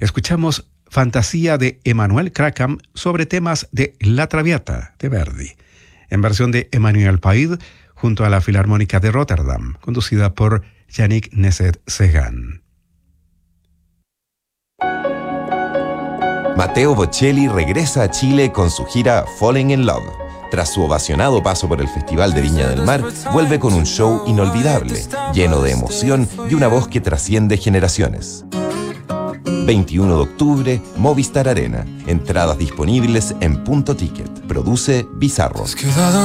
Escuchamos Fantasía de Emanuel Kracam sobre temas de La Traviata de Verdi, en versión de Emmanuel Paid junto a la Filarmónica de Rotterdam, conducida por Yannick Nézet-Séguin. Matteo Bocelli regresa a Chile con su gira Falling in Love. Tras su ovacionado paso por el Festival de Viña del Mar, vuelve con un show inolvidable, lleno de emoción y una voz que trasciende generaciones. 21 de octubre, Movistar Arena. Entradas disponibles en Punto Ticket. Produce Bizarro.